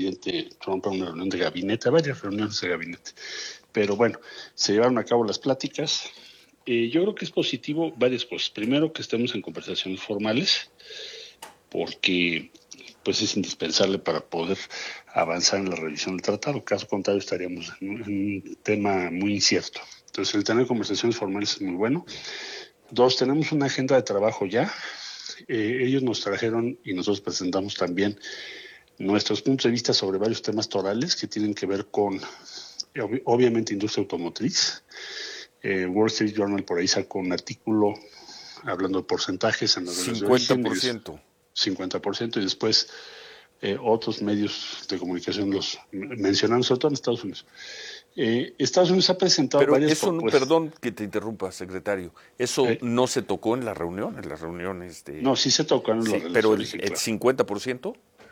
presidente Trump a una reunión de gabinete, a varias reuniones de gabinete. Pero bueno, se llevaron a cabo las pláticas. Yo creo que es positivo varias cosas. Primero, que estemos en conversaciones formales, porque pues es indispensable para poder avanzar en la revisión del tratado. Caso contrario, estaríamos en un tema muy incierto. Entonces, el tener conversaciones formales es muy bueno. Dos, tenemos una agenda de trabajo ya. Ellos nos trajeron y nosotros presentamos también nuestros puntos de vista sobre varios temas torales que tienen que ver con, obviamente, industria automotriz. Wall Street Journal por ahí sacó un artículo hablando de porcentajes en los 50%. 50%, y después otros medios de comunicación los mencionaron, sobre todo en Estados Unidos. Estados Unidos ha presentado pero varias eso, propuestas. Perdón que te interrumpa, secretario. ¿Eso no se tocó en la reunión, en las reuniones de...? No, sí se tocó en sí, pero el 50%.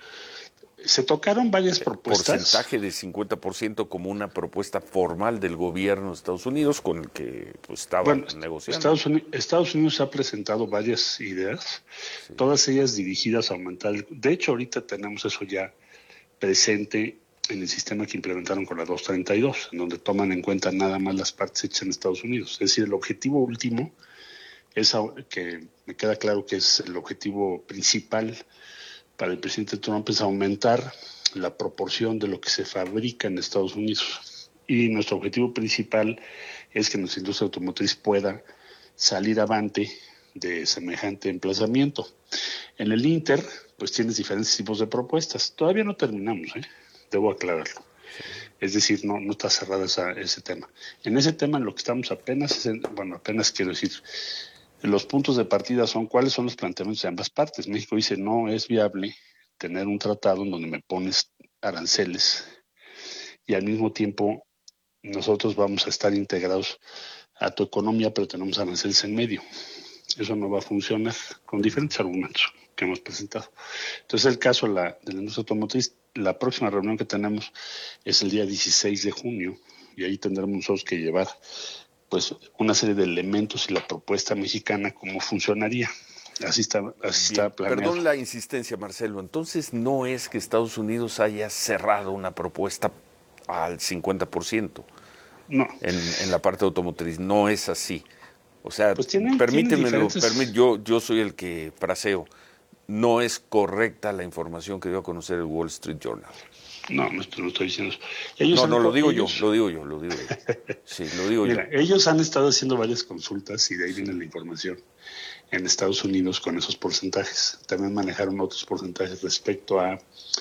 Se tocaron varias propuestas. Porcentaje de 50% como una propuesta formal del gobierno de Estados Unidos con el que pues, estaban negociando. Estados Unidos ha presentado varias ideas, sí, todas ellas dirigidas a aumentar. De hecho, ahorita tenemos eso ya presente en el sistema que implementaron con la 232, en donde toman en cuenta nada más las partes hechas en Estados Unidos. Es decir, el objetivo último, es que me queda claro que es el objetivo principal para el presidente Trump, es aumentar la proporción de lo que se fabrica en Estados Unidos. Y nuestro objetivo principal es que nuestra industria automotriz pueda salir avante de semejante emplazamiento. En el Inter, pues tienes diferentes tipos de propuestas. Todavía no terminamos, debo aclararlo. Es decir, no está cerrado ese tema. En ese tema, en lo que estamos apenas quiero decir, los puntos de partida son cuáles son los planteamientos de ambas partes. México dice, no es viable tener un tratado en donde me pones aranceles y al mismo tiempo nosotros vamos a estar integrados a tu economía, pero tenemos aranceles en medio. Eso no va a funcionar, con diferentes argumentos que hemos presentado. Entonces, el caso de la industria automotriz, la próxima reunión que tenemos es el día 16 de junio y ahí tendremos nosotros que llevar pues una serie de elementos y la propuesta mexicana cómo funcionaría. Así está planeado. Perdón la insistencia, Marcelo. Entonces no es que Estados Unidos haya cerrado una propuesta al 50%. No. En la parte automotriz. No es así. O sea, pues permítemelo, yo soy el que fraseo. No es correcta la información que dio a conocer el Wall Street Journal. No estoy diciendo eso. Lo digo yo. Sí, lo digo Mira, ellos han estado haciendo varias consultas y de ahí viene la información en Estados Unidos con esos porcentajes. También manejaron otros porcentajes respecto a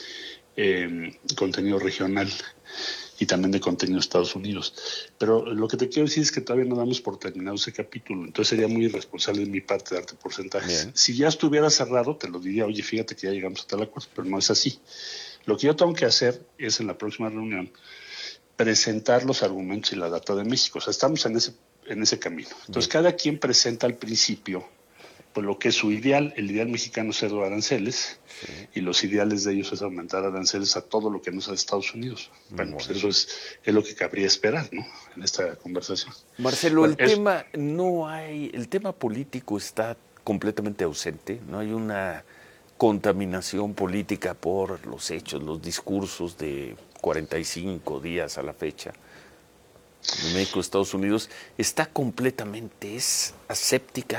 contenido regional y también de contenido de Estados Unidos. Pero lo que te quiero decir es que todavía no damos por terminado ese capítulo, entonces sería muy irresponsable de mi parte darte porcentajes. Bien. Si ya estuviera cerrado, te lo diría, oye, fíjate que ya llegamos a tal acuerdo, pero no es así. Lo que yo tengo que hacer es en la próxima reunión presentar los argumentos y la data de México. O sea, estamos en ese camino. Entonces, cada quien presenta al principio pues lo que es su ideal. El ideal mexicano es cero aranceles, y los ideales de ellos es aumentar aranceles a todo lo que no sea de Estados Unidos. Bueno, pues eso es lo que cabría esperar, ¿no? En esta conversación. Marcelo, el tema político está completamente ausente. No hay una contaminación política por los hechos, los discursos de 45 días a la fecha. En México, Estados Unidos, está completamente, es aséptica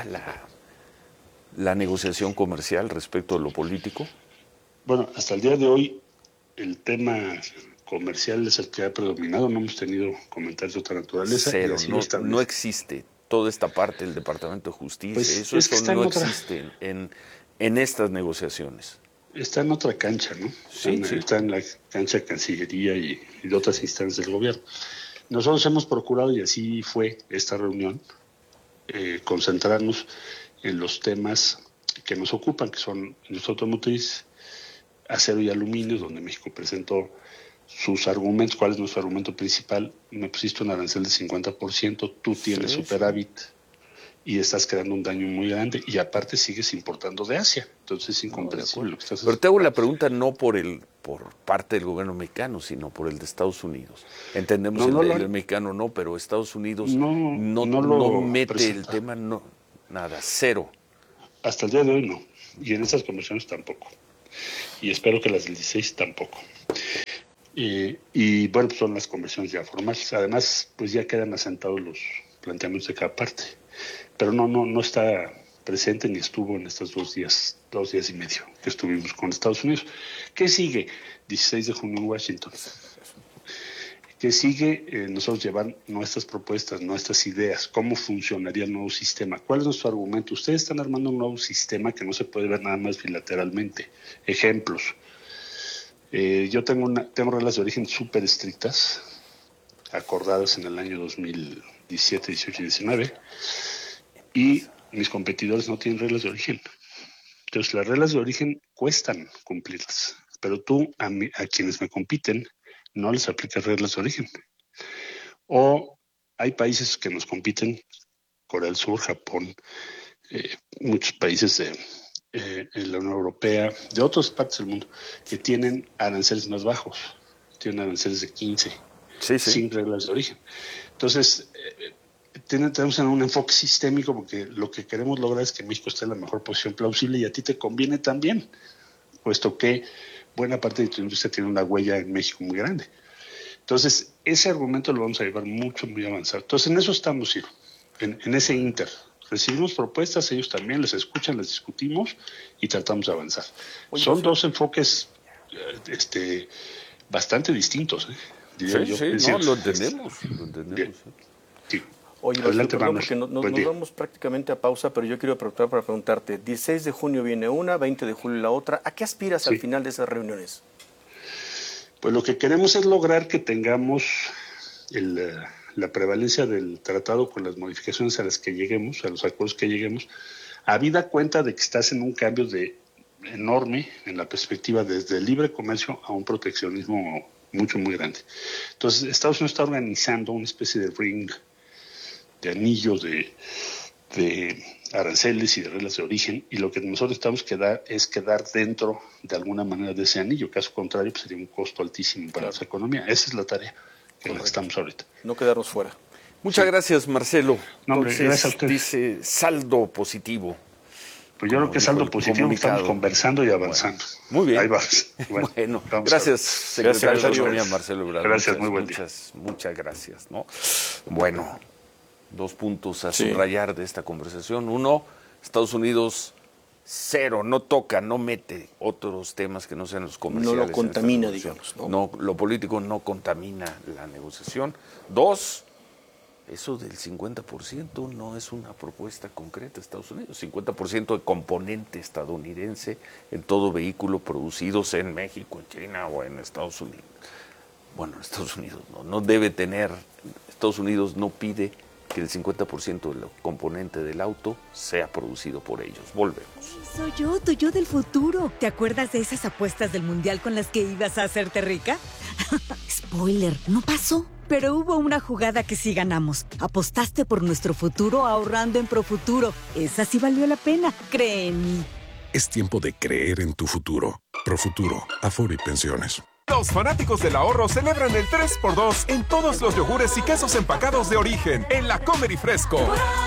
la negociación comercial respecto a lo político. Bueno, hasta el día de hoy el tema comercial es el que ha predominado, no hemos tenido comentarios de otra naturaleza. Cero, no existe toda esta parte del Departamento de Justicia, pues eso no existe en estas negociaciones. Está en otra cancha, ¿no? Está en la cancha de Cancillería y de otras instancias del gobierno. Nosotros hemos procurado, y así fue esta reunión, concentrarnos en los temas que nos ocupan, que son industria automotriz, acero y aluminio, donde México presentó sus argumentos. ¿Cuál es nuestro argumento principal? Me pusiste un arancel de 50%, tú tienes superávit y estás creando un daño muy grande, y aparte sigues importando de Asia. Entonces es incomprensible lo que estás haciendo. Pero te hago la pregunta no por parte del gobierno mexicano, sino por el de Estados Unidos. Entendemos el mexicano no, pero Estados Unidos no mete el tema, nada, cero. Hasta el día de hoy no, y en estas conversaciones tampoco. Y espero que las del 16 tampoco. Y bueno, pues son las conversiones ya formales. Además, pues ya quedan asentados los planteamientos de cada parte. Pero no está presente ni estuvo en estos 2 días y medio que estuvimos con Estados Unidos. ¿Qué sigue? 16 de junio en Washington. ¿Qué sigue? Nosotros llevar nuestras propuestas, nuestras ideas, cómo funcionaría el nuevo sistema. ¿Cuál es nuestro argumento? Ustedes están armando un nuevo sistema que no se puede ver nada más bilateralmente. Ejemplos. Yo tengo reglas de origen súper estrictas, acordadas en el año 2017, 18 y 19, y mis competidores no tienen reglas de origen. Entonces, las reglas de origen cuestan cumplirlas, pero tú, a quienes me compiten, no les aplicas reglas de origen. O hay países que nos compiten, Corea del Sur, Japón, muchos países de la Unión Europea, de otras partes del mundo, que tienen aranceles más bajos, tienen aranceles de 15, sin reglas de origen. Entonces, tenemos un enfoque sistémico porque lo que queremos lograr es que México esté en la mejor posición plausible y a ti te conviene también, puesto que buena parte de tu industria tiene una huella en México muy grande. Entonces, ese argumento lo vamos a llevar muy avanzado. Entonces, en eso estamos, Ciro, en ese inter. Recibimos propuestas, ellos también les escuchan, les discutimos y tratamos de avanzar. Son 2 enfoques bastante distintos, diría yo. No, lo entendemos. Sí. Oye, adelante, porque nos vamos prácticamente a pausa, pero yo quiero aprovechar para preguntarte, 16 de junio viene una, 20 de julio la otra, ¿a qué aspiras al final de esas reuniones? Pues lo que queremos es lograr que tengamos la prevalencia del tratado con las modificaciones a las que lleguemos, a los acuerdos que lleguemos, habida cuenta de que estás en un cambio enorme en la perspectiva desde el libre comercio a un proteccionismo muy grande. Entonces, Estados Unidos está organizando una especie de ring, de anillo de aranceles y de reglas de origen, y lo que nosotros estamos es quedar dentro de alguna manera de ese anillo. Caso contrario, pues sería un costo altísimo para nuestra economía. Esa es la tarea que estamos ahorita. No quedarnos fuera. Muchas gracias, Marcelo. Entonces, gracias a usted. Dice saldo positivo. Pues yo creo que saldo positivo, estamos conversando y avanzando. Bueno, muy bien. Ahí vas. Bueno, gracias, secretario de Economía, Marcelo Ebrard. Gracias, muy buen día. Muchas gracias, ¿no? Bueno, 2 puntos a subrayar de esta conversación. 1, Estados Unidos 0, no toca, no mete otros temas que no sean los comerciales. No lo contamina, digamos. No, lo político no contamina la negociación. 2, eso del 50% no es una propuesta concreta de Estados Unidos. 50% de componente estadounidense en todo vehículo producidos en México, en China o en Estados Unidos. Bueno, Estados Unidos no debe tener, Estados Unidos no pide que el 50% del componente del auto sea producido por ellos. Volvemos. Soy yo, tu yo del futuro. ¿Te acuerdas de esas apuestas del mundial con las que ibas a hacerte rica? Spoiler, no pasó. Pero hubo una jugada que sí ganamos. Apostaste por nuestro futuro ahorrando en Profuturo. Esa sí valió la pena. Cree en mí. Es tiempo de creer en tu futuro. Profuturo, Afore y Pensiones. Los fanáticos del ahorro celebran el 3x2 en todos los yogures y quesos empacados de origen en la Comer y Fresco.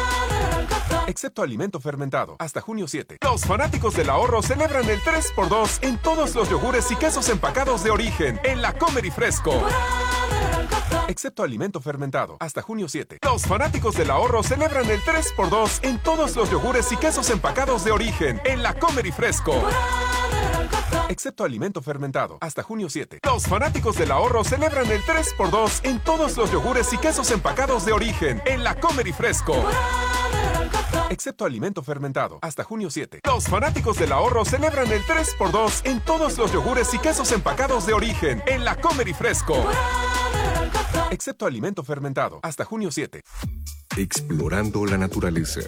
Excepto alimento fermentado, hasta junio 7. Los fanáticos del ahorro celebran el 3x2 en todos los yogures y quesos empacados de origen en la Comer y Fresco. Excepto alimento fermentado, hasta junio 7. Los fanáticos del ahorro celebran el 3x2 en todos los yogures y quesos empacados de origen en la Comer y Fresco. Excepto alimento fermentado, hasta junio 7. Los fanáticos del ahorro celebran el 3x2 en todos los yogures y quesos empacados de origen en la Comer y Fresco. Excepto alimento fermentado, hasta junio 7. Los fanáticos del ahorro celebran el 3x2 en todos los yogures y quesos empacados de origen en la Comer y Fresco. Excepto alimento fermentado, hasta junio 7. Explorando la naturaleza.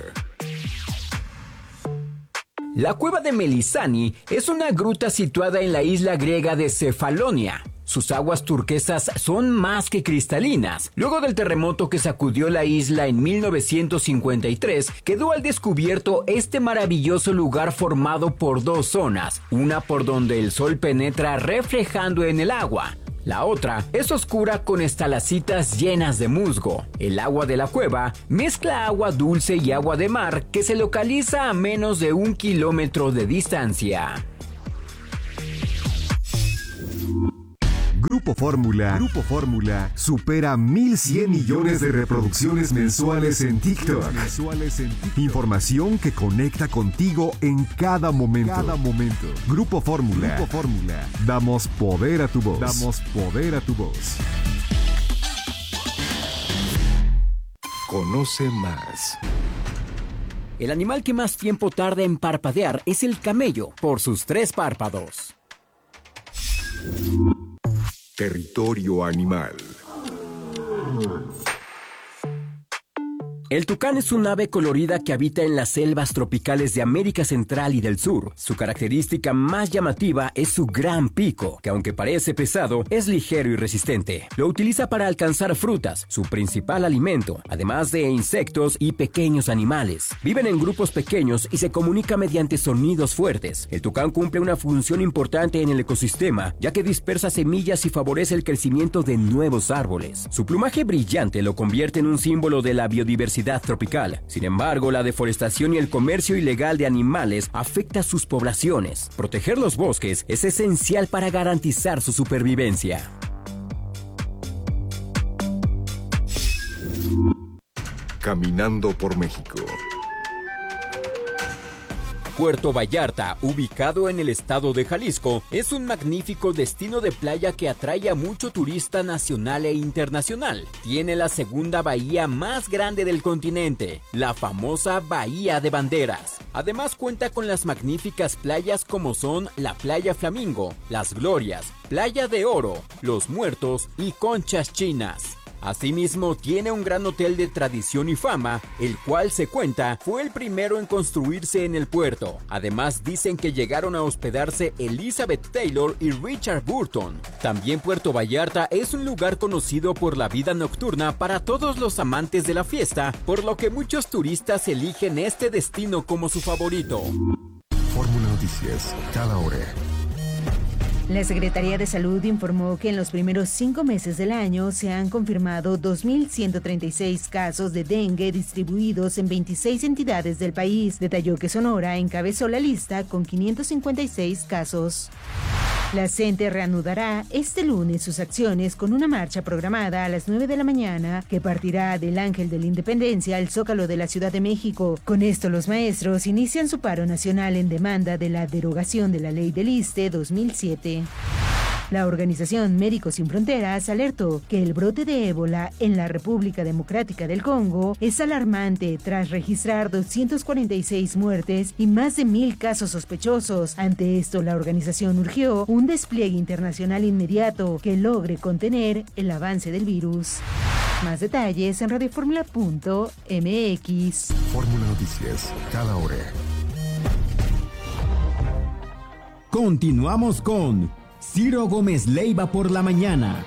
La cueva de Melisani es una gruta situada en la isla griega de Cefalonia. Sus aguas turquesas son más que cristalinas. Luego del terremoto que sacudió la isla en 1953, quedó al descubierto este maravilloso lugar formado por 2 zonas, una por donde el sol penetra reflejando en el agua. La otra es oscura con estalactitas llenas de musgo. El agua de la cueva mezcla agua dulce y agua de mar que se localiza a menos de 1 kilómetro de distancia. Grupo Fórmula supera 1,100 millones de reproducciones mensuales en TikTok. Información que conecta contigo en cada momento. Grupo Fórmula. Damos poder a tu voz. Conoce más. El animal que más tiempo tarda en parpadear es el camello, por sus 3 párpados. Territorio animal. El tucán es un ave colorida que habita en las selvas tropicales de América Central y del Sur. Su característica más llamativa es su gran pico, que aunque parece pesado, es ligero y resistente. Lo utiliza para alcanzar frutas, su principal alimento, además de insectos y pequeños animales. Viven en grupos pequeños y se comunica mediante sonidos fuertes. El tucán cumple una función importante en el ecosistema, ya que dispersa semillas y favorece el crecimiento de nuevos árboles. Su plumaje brillante lo convierte en un símbolo de la biodiversidad tropical. Sin embargo, la deforestación y el comercio ilegal de animales afecta a sus poblaciones. Proteger los bosques es esencial para garantizar su supervivencia. Caminando por México. Puerto Vallarta, ubicado en el estado de Jalisco, es un magnífico destino de playa que atrae a mucho turista nacional e internacional. Tiene la segunda bahía más grande del continente, la famosa Bahía de Banderas. Además cuenta con las magníficas playas como son la Playa Flamingo, Las Glorias, Playa de Oro, Los Muertos y Conchas Chinas. Asimismo, tiene un gran hotel de tradición y fama, el cual se cuenta fue el primero en construirse en el puerto. Además, dicen que llegaron a hospedarse Elizabeth Taylor y Richard Burton. También Puerto Vallarta es un lugar conocido por la vida nocturna para todos los amantes de la fiesta, por lo que muchos turistas eligen este destino como su favorito. Fórmula Noticias, cada hora. La Secretaría de Salud informó que en los primeros 5 meses del año se han confirmado 2.136 casos de dengue distribuidos en 26 entidades del país. Detalló que Sonora encabezó la lista con 556 casos. La CENTE reanudará este lunes sus acciones con una marcha programada a las 9 de la mañana que partirá del Ángel de la Independencia al Zócalo de la Ciudad de México. Con esto, los maestros inician su paro nacional en demanda de la derogación de la Ley del ISSSTE 2007. La organización Médicos Sin Fronteras alertó que el brote de ébola en la República Democrática del Congo es alarmante tras registrar 246 muertes y más de 1,000 casos sospechosos. Ante esto, la organización urgió un despliegue internacional inmediato que logre contener el avance del virus. Más detalles en radioformula.mx. Fórmula Noticias, cada hora. Continuamos con Ciro Gómez Leiva por la mañana.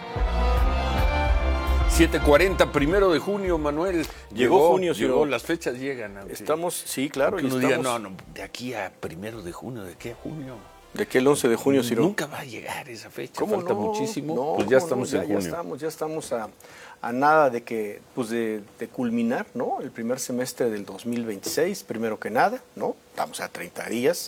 7:40, 1 de junio, Manuel. Llegó junio, Ciro. Las fechas llegan. Estamos, sí, claro. Y uno diga, no, de aquí a 1 de junio, ¿de qué a junio? ¿De qué el 11 de junio, Ciro? Nunca va a llegar esa fecha, ¿Cómo falta no? muchísimo. No, pues ya estamos en junio. Ya estamos a nada de que, pues de culminar, ¿no? El primer semestre del 2026, primero que nada, ¿no? Estamos a 30 días.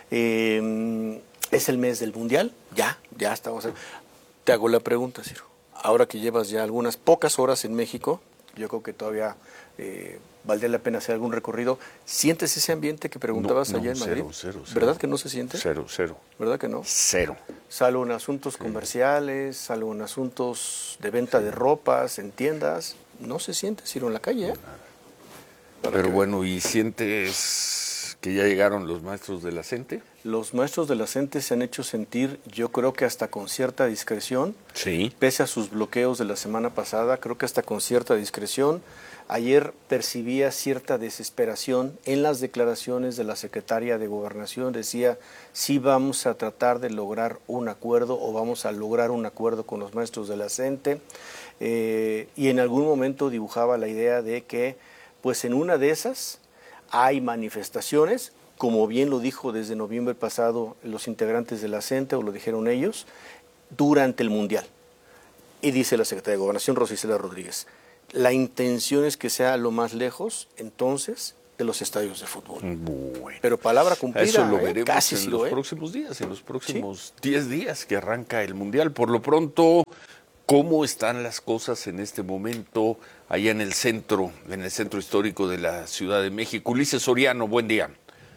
Es el mes del Mundial, ya estamos. Te hago la pregunta, Ciro. Ahora que llevas ya algunas pocas horas en México, yo creo que todavía valdría la pena hacer algún recorrido. ¿Sientes ese ambiente que preguntabas allá en Madrid? Cero. ¿Verdad que no se siente? Cero. ¿Verdad que no? Cero. Salvo en asuntos comerciales, salvo en asuntos de venta de ropas, en tiendas, no se siente, Ciro, en la calle. Pero bueno, ¿y sientes que ya llegaron los maestros de la CENTE? Los maestros de la CENTE se han hecho sentir, yo creo que hasta con cierta discreción, sí, pese a sus bloqueos de la semana pasada, creo que hasta con cierta discreción. Ayer percibía cierta desesperación en las declaraciones de la secretaria de Gobernación. Decía, sí vamos a tratar de lograr un acuerdo o vamos a lograr un acuerdo con los maestros de la CENTE. Y en algún momento dibujaba la idea de que, pues en una de esas hay manifestaciones, como bien lo dijo desde noviembre pasado los integrantes de la CENTE, o lo dijeron ellos, durante el Mundial. Y dice la secretaria de Gobernación, Rosa Isela Rodríguez, la intención es que sea lo más lejos, entonces, de los estadios de fútbol. Bueno. Pero palabra cumplida, Eso lo veremos casi en sí los próximos días, en los próximos 10 días que arranca el Mundial. Por lo pronto, ¿cómo están las cosas en este momento allá en el centro histórico de la Ciudad de México? Ulises Soriano, buen día.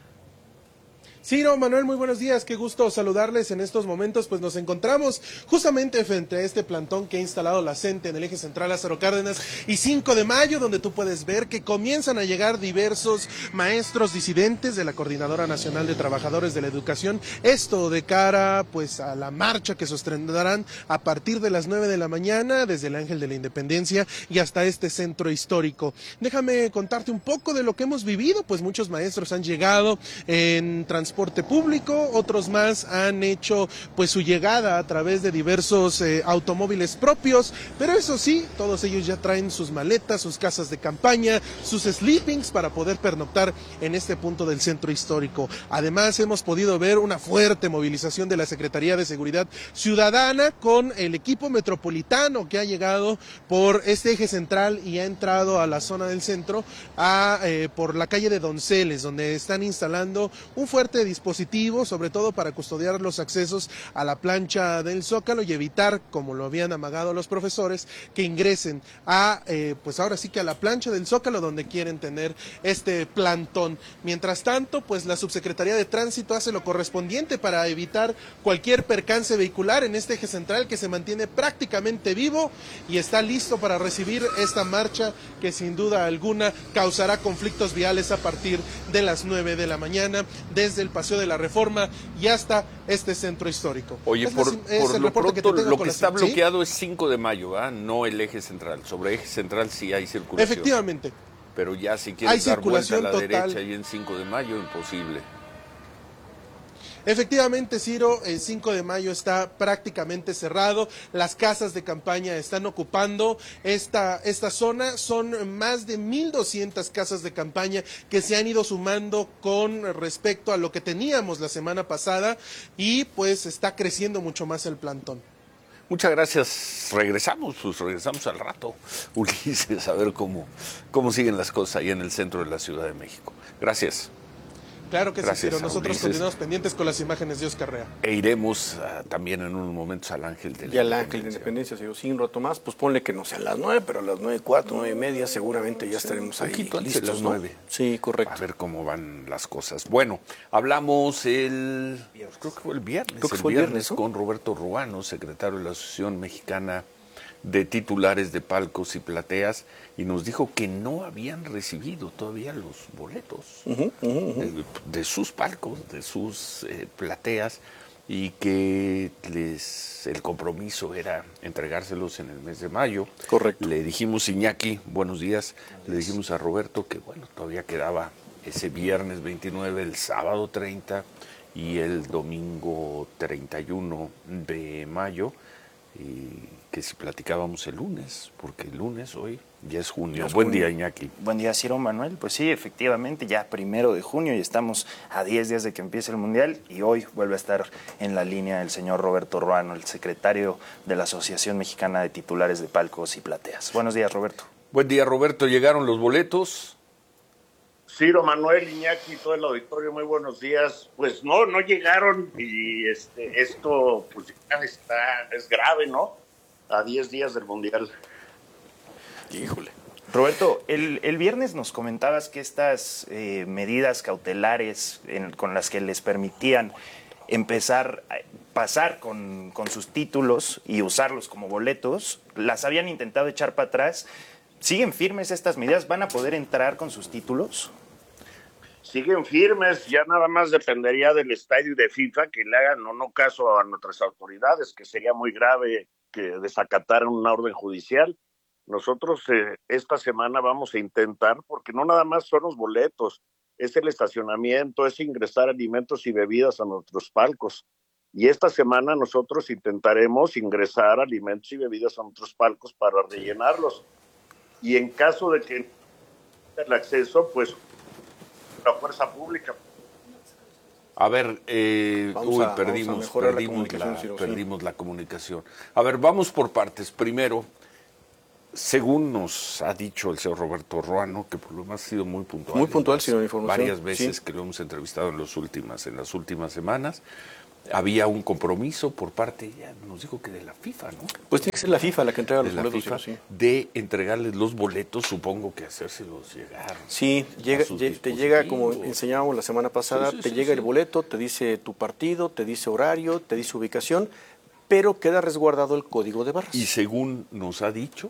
Sí, no, Manuel, muy buenos días, qué gusto saludarles en estos momentos, pues nos encontramos justamente frente a este plantón que ha instalado la CENTE en el eje central Lázaro Cárdenas y 5 de mayo, donde tú puedes ver que comienzan a llegar diversos maestros disidentes de la Coordinadora Nacional de Trabajadores de la Educación, esto de cara pues a la marcha que sostendrán a partir de las 9 de la mañana desde el Ángel de la Independencia y hasta este centro histórico. Déjame contarte un poco de lo que hemos vivido, pues muchos maestros han llegado en transporte público, otros más han hecho pues su llegada a través de diversos automóviles propios, pero eso sí, todos ellos ya traen sus maletas, sus casas de campaña, sus sleepings para poder pernoctar en este punto del centro histórico. Además, hemos podido ver una fuerte movilización de la Secretaría de Seguridad Ciudadana con el equipo metropolitano que ha llegado por este eje central y ha entrado a la zona del centro por la calle de Donceles, donde están instalando un fuerte dispositivo, sobre todo para custodiar los accesos a la plancha del Zócalo y evitar, como lo habían amagado los profesores, que ingresen a, pues ahora sí que a la plancha del Zócalo, donde quieren tener este plantón. Mientras tanto, pues la Subsecretaría de Tránsito hace lo correspondiente para evitar cualquier percance vehicular en este eje central que se mantiene prácticamente vivo y está listo para recibir esta marcha que sin duda alguna causará conflictos viales a partir de las 9 de la mañana desde el Paseo de la Reforma y hasta este centro histórico. Oye, por lo pronto lo que está bloqueado es 5 de mayo, ¿eh? No el eje central. Sobre eje central sí hay circulación. Efectivamente. Pero ya si quieres dar vuelta a la derecha y en 5 de mayo, imposible. Efectivamente, Ciro, el 5 de mayo está prácticamente cerrado, las casas de campaña están ocupando esta zona, son más de 1,200 casas de campaña que se han ido sumando con respecto a lo que teníamos la semana pasada y pues está creciendo mucho más el plantón. Muchas gracias, regresamos al rato, Ulises, a ver cómo siguen las cosas ahí en el centro de la Ciudad de México. Gracias. Claro que gracias, sí, pero nosotros continuamos pendientes con las imágenes de Oscar Rea. E iremos también en unos momentos al Ángel de la Independencia. Y al Ángel de la Independencia, señor, sin rato más, pues ponle que no sea a las 9, pero a las 9:04, 9:30 seguramente ya estaremos ahí listos, listos, las 9. Sí, correcto. A ver cómo van las cosas. Bueno, hablamos creo que fue el viernes, ¿no? Con Roberto Ruano, secretario de la Asociación Mexicana de Titulares de Palcos y Plateas, y nos dijo que no habían recibido todavía los boletos de sus palcos, de sus plateas, y que el compromiso era entregárselos en el mes de mayo. Correcto. Le dijimos, Iñaki, buenos días, le dijimos a Roberto que bueno, todavía quedaba ese viernes 29, el sábado 30 y el domingo 31 de mayo, y que si platicábamos el lunes, porque el lunes hoy ya es junio. Buen día, Iñaki. Buen día, Ciro Manuel. Pues sí, efectivamente, ya 1 de junio y estamos a 10 días de que empiece el Mundial y hoy vuelve a estar en la línea el señor Roberto Ruano, el secretario de la Asociación Mexicana de Titulares de Palcos y Plateas. Buenos días, Roberto. Buen día, Roberto. ¿Llegaron los boletos? Ciro, Manuel, Iñaki, todo el auditorio, muy buenos días. Pues no llegaron y esto pues es grave, ¿no? A 10 días del Mundial. Híjole. Roberto, el viernes nos comentabas que estas medidas cautelares con las que les permitían empezar a pasar con sus títulos y usarlos como boletos, las habían intentado echar para atrás. ¿Siguen firmes estas medidas? ¿Van a poder entrar con sus títulos? Siguen firmes, ya nada más dependería del estadio de FIFA que le hagan o no caso a nuestras autoridades, que sería muy grave que desacataran una orden judicial. Nosotros esta semana vamos a intentar, porque no nada más son los boletos, es el estacionamiento, es ingresar alimentos y bebidas a nuestros palcos. Y esta semana nosotros intentaremos ingresar alimentos y bebidas a nuestros palcos para rellenarlos. Y en caso de que el acceso, pues la fuerza pública. A ver, perdimos la comunicación. A ver, vamos por partes. Primero, Según nos ha dicho el señor Roberto Ruano, que por lo demás ha sido muy puntual. Muy puntual, señor, información. Varias veces que lo hemos entrevistado en las últimas semanas, había un compromiso por parte, ya nos dijo que de la FIFA, ¿no? Pues tiene que ser la FIFA la que entrega los boletos. FIFA, sí. de entregarles los boletos, supongo que hacérselos llegar. Sí, te llega, como enseñábamos la semana pasada, te llega el boleto, te dice tu partido, te dice horario, te dice ubicación, pero queda resguardado el código de barras. Y según nos ha dicho,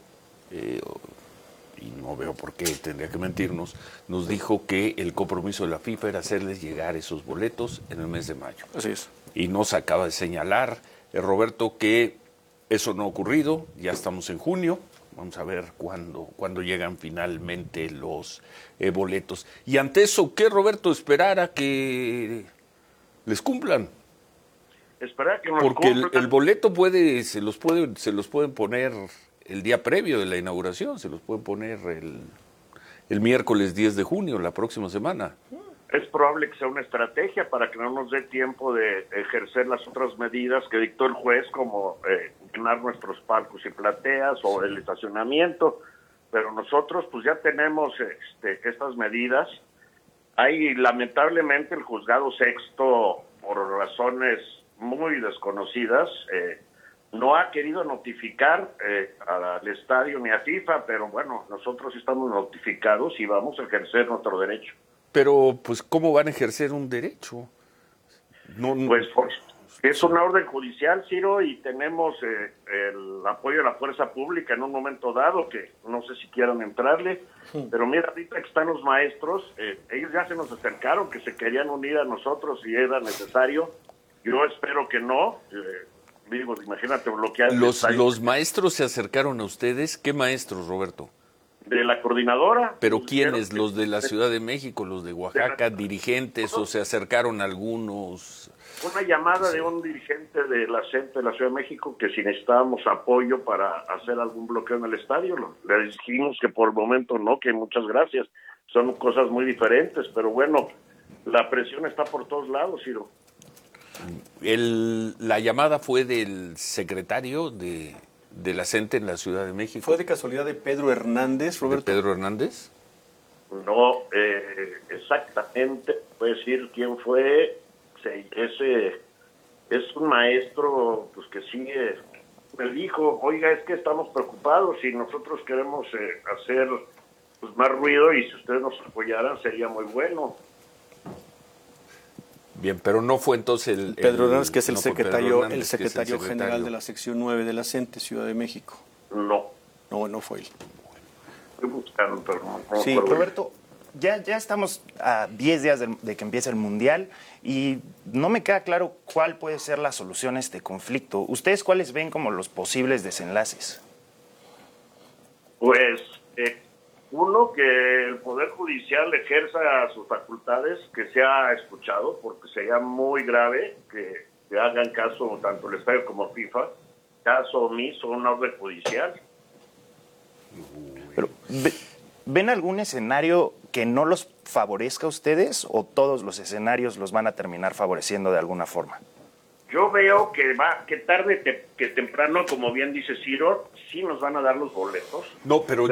y no veo por qué tendría que mentirnos, nos dijo que el compromiso de la FIFA era hacerles llegar esos boletos en el mes de mayo. Así es. Y nos acaba de señalar, Roberto, que eso no ha ocurrido, ya estamos en junio, vamos a ver cuándo llegan finalmente los boletos. Y ante eso, ¿qué, Roberto? Esperar a que les cumplan. Esperar que nos Porque cumplan. el boleto se los pueden poner el día previo de la inauguración, se los pueden poner el miércoles 10 de junio, la próxima semana. Es probable que sea una estrategia para que no nos dé tiempo de ejercer las otras medidas que dictó el juez, como llenar nuestros palcos y plateas o el estacionamiento. Pero nosotros pues ya tenemos estas medidas. Hay lamentablemente el juzgado sexto, por razones muy desconocidas, no ha querido notificar al estadio ni a FIFA, pero bueno, nosotros estamos notificados y vamos a ejercer nuestro derecho. Pero, pues, ¿cómo van a ejercer un derecho? Pues es una orden judicial, Ciro, y tenemos el apoyo de la fuerza pública en un momento dado, que no sé si quieran entrarle, pero mira, ahorita que están los maestros, ellos ya se nos acercaron, que se querían unir a nosotros si era necesario. Yo espero que no. Digo, imagínate bloquear. Los maestros se acercaron a ustedes. ¿Qué maestros, Roberto? De la coordinadora. ¿Pero quiénes? ¿Los de la Ciudad de México, los de Oaxaca, dirigentes, o se acercaron algunos? Una llamada de un dirigente de la CENTE de la Ciudad de México que si necesitábamos apoyo para hacer algún bloqueo en el estadio, le dijimos que por el momento no, que muchas gracias. Son cosas muy diferentes, pero bueno, la presión está por todos lados, Ciro. La llamada fue del secretario de la CENTE en la Ciudad de México. ¿Fue de casualidad de Pedro Hernández, Roberto? ¿De Pedro Hernández? No, exactamente, puedo decir quién fue. Es un maestro pues que sí me dijo, oiga, es que estamos preocupados y nosotros queremos hacer pues más ruido, y si ustedes nos apoyaran sería muy bueno. Bien, pero no fue entonces Pedro Hernández, que es el no secretario, Hernández, secretario general de la sección 9 de la CENTE, Ciudad de México. No. No fue él. Estoy buscando, pero no. Sí, Roberto, ya estamos a 10 días de que empiece el Mundial y no me queda claro cuál puede ser la solución a este conflicto. ¿Ustedes cuáles ven como los posibles desenlaces? Pues, uno, que el Poder Judicial ejerza sus facultades, que sea escuchado, porque sería muy grave que hagan caso tanto el Estadio como FIFA, caso omiso a una orden judicial. Pero, ¿ven algún escenario que no los favorezca a ustedes o todos los escenarios los van a terminar favoreciendo de alguna forma? Yo veo que tarde que temprano, como bien dice Ciro, sí nos van a dar los boletos. No, pero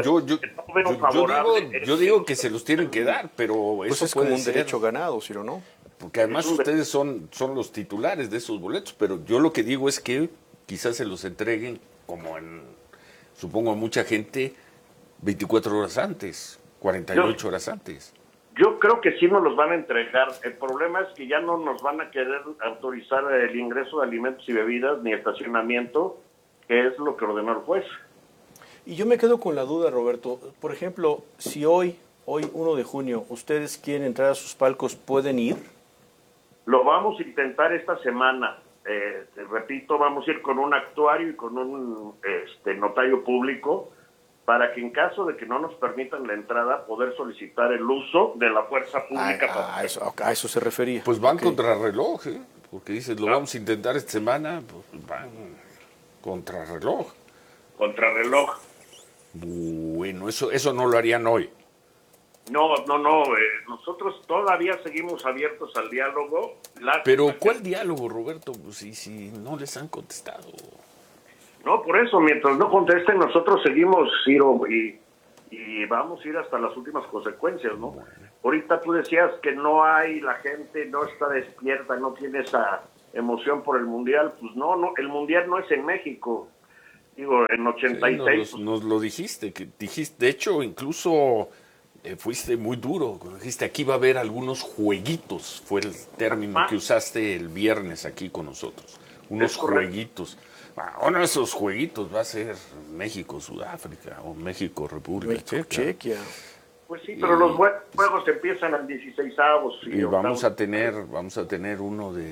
yo digo que se los tienen que dar, pero pues eso es puede como un ser, derecho ganado, Ciro, ¿no? Porque además ustedes son los titulares de esos boletos, pero yo lo que digo es que quizás se los entreguen como supongo a mucha gente, 24 horas antes, 48 horas antes. Yo creo que sí nos los van a entregar. El problema es que ya no nos van a querer autorizar el ingreso de alimentos y bebidas ni estacionamiento, que es lo que ordenó el juez. Y yo me quedo con la duda, Roberto. Por ejemplo, si hoy 1 de junio, ustedes quieren entrar a sus palcos, ¿pueden ir? Lo vamos a intentar esta semana. Te repito, vamos a ir con un actuario y con un notario público, para que en caso de que no nos permitan la entrada, poder solicitar el uso de la fuerza pública. A eso se refería. Pues van contra reloj, porque dices, lo vamos a intentar esta semana, pues van contra reloj. Contra reloj. Bueno, eso no lo harían hoy. No, nosotros todavía seguimos abiertos al diálogo. Pero, ¿cuál diálogo, Roberto? Pues si no les han contestado. No, por eso, mientras no contesten, nosotros seguimos, Ciro, y vamos a ir hasta las últimas consecuencias, ¿no? Ahorita tú decías que la gente no está despierta, no tiene esa emoción por el Mundial. Pues no, el Mundial no es en México. Digo, en 86... Sí, nos lo dijiste, de hecho, incluso fuiste muy duro, dijiste, aquí va a haber algunos jueguitos, fue el término que usaste el viernes aquí con nosotros, unos jueguitos. Uno de esos jueguitos va a ser México-Sudáfrica o México-República Chequia. Pues sí, pero los juegos empiezan al 16avos. Y vamos a tener uno de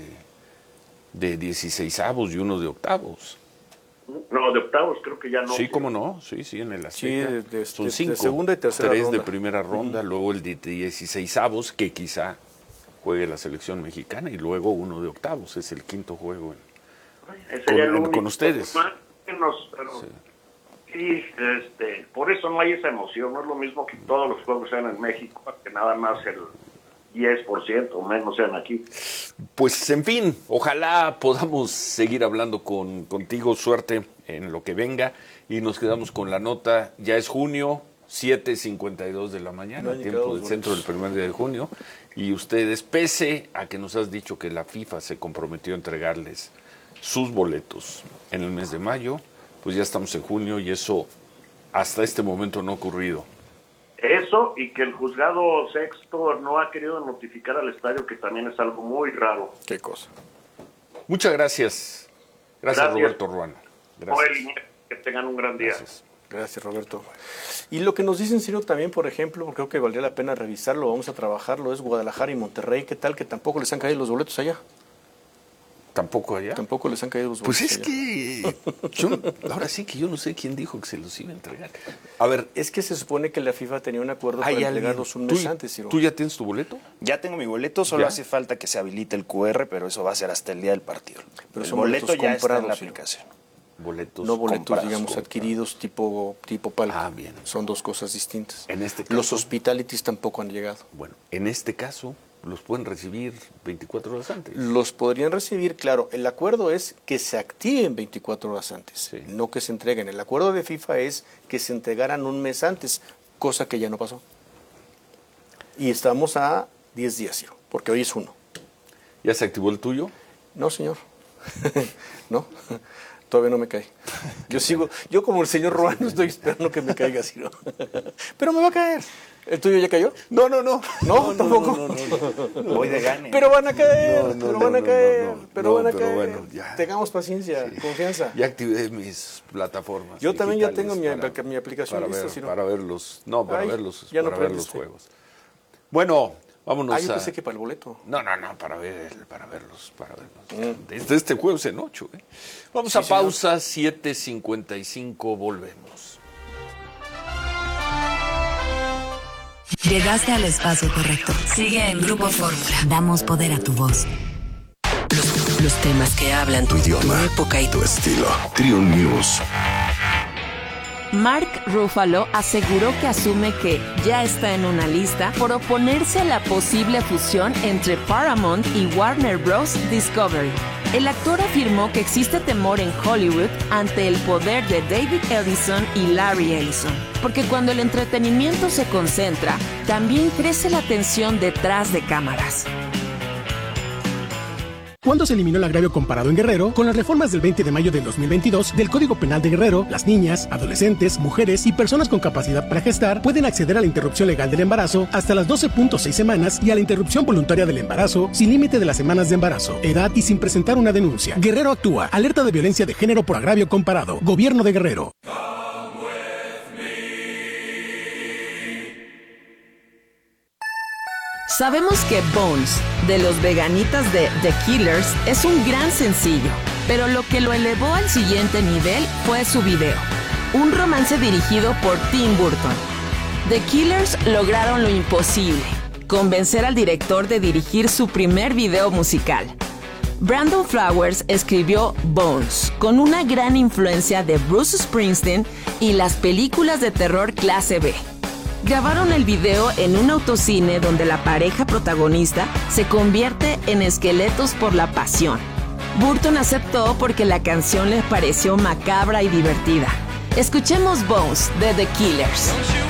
16avos y uno de octavos. No, de octavos creo que ya no. Sí, cómo no, sí, en el Azteca. Sí, son 5, de segunda y tercera 3 ronda. de primera ronda, luego el de 16avos, que quizá juegue la selección mexicana, y luego uno de octavos, es el quinto juego con ustedes. Sí, por eso no hay esa emoción, no es lo mismo que todos los juegos sean en México, que nada más el 10% o menos sean aquí. Pues en fin, ojalá podamos seguir hablando contigo, suerte en lo que venga, y nos quedamos con la nota. Ya es junio, 7:52 de la mañana, tiempo del centro del primer día de junio, y ustedes, pese a que nos has dicho que la FIFA se comprometió a entregarles sus boletos en el mes de mayo, pues ya estamos en junio y eso hasta este momento no ha ocurrido. Eso, y que el juzgado sexto no ha querido notificar al estadio, que también es algo muy raro. ¿Qué cosa? Muchas gracias. Gracias. Roberto Ruano. Gracias. Que tengan un gran día. Gracias, Roberto. Y lo que nos dicen, Ciro, también, por ejemplo, porque creo que valdría la pena revisarlo, vamos a trabajarlo, es Guadalajara y Monterrey. ¿Qué tal que tampoco les han caído los boletos allá? ¿Tampoco allá? Tampoco les han caído los boletos. Pues es que ahora sí que yo no sé quién dijo que se los iba a entregar. A ver, es que se supone que la FIFA tenía un acuerdo para entregarlos un mes antes, Ciro. ¿Tú ya tienes tu boleto? Ya tengo mi boleto, solo hace falta que se habilite el QR, pero eso va a ser hasta el día del partido. Pero el son boleto ya comprados, está en la Ciro. aplicación. No boletos, digamos, adquiridos tipo palco. Bien. Son dos cosas distintas. En este caso, los hospitalities tampoco han llegado. Bueno, en este caso los pueden recibir 24 horas antes. Los podrían recibir, claro. El acuerdo es que se activen 24 horas antes, no que se entreguen. El acuerdo de FIFA es que se entregaran un mes antes, cosa que ya no pasó. Y estamos a 10 días, Ciro, porque hoy es 1. ¿Ya se activó el tuyo? No, señor. No, todavía no me cae. Yo como el señor Ruano estoy esperando que me caiga, Ciro. Pero me va a caer. ¿El tuyo ya cayó? No, tampoco. No. Voy de gane. Pero van a caer, pero van a caer. Bueno, ya. Tengamos paciencia, confianza. Ya activé mis plataformas. Yo también ya tengo mi aplicación lista, Ciro. Para verlos, para ver los juegos. Bueno, vámonos yo pensé que para el boleto. No, para verlos. Desde este jueves en 8. Vamos a pausa, 7:55, volvemos. Llegaste al espacio correcto. Sigue en Grupo Fórmula. Damos poder a tu voz. Los temas que hablan tu idioma, época y tu estilo. Trio News. Mark Ruffalo aseguró que asume que ya está en una lista por oponerse a la posible fusión entre Paramount y Warner Bros. Discovery. El actor afirmó que existe temor en Hollywood ante el poder de David Ellison y Larry Ellison, porque cuando el entretenimiento se concentra, también crece la tensión detrás de cámaras. ¿Cuándo se eliminó el agravio comparado en Guerrero? Con las reformas del 20 de mayo del 2022 del Código Penal de Guerrero, las niñas, adolescentes, mujeres y personas con capacidad para gestar pueden acceder a la interrupción legal del embarazo hasta las 12.6 semanas y a la interrupción voluntaria del embarazo sin límite de las semanas de embarazo, edad y sin presentar una denuncia. Guerrero actúa. Alerta de violencia de género por agravio comparado. Gobierno de Guerrero. Sabemos que Bones, de los veganitas de The Killers, es un gran sencillo, pero lo que lo elevó al siguiente nivel fue su video, un romance dirigido por Tim Burton. The Killers lograron lo imposible, convencer al director de dirigir su primer video musical. Brandon Flowers escribió Bones, con una gran influencia de Bruce Springsteen y las películas de terror clase B. Grabaron el video en un autocine donde la pareja protagonista se convierte en esqueletos por la pasión. Burton aceptó porque la canción les pareció macabra y divertida. Escuchemos Bones de The Killers.